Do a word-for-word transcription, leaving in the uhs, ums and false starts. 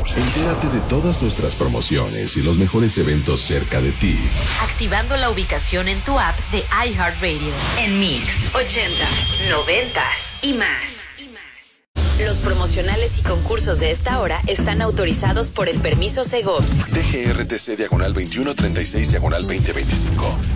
Entérate de todas nuestras promociones y los mejores eventos cerca de ti. Activando la ubicación en tu app de iHeartRadio. En Mix, ochentas, noventas y más. Los promocionales y concursos de esta hora están autorizados por el permiso Segov. D G R T C diagonal veintiuno treinta y seis diagonal veinte veinticinco.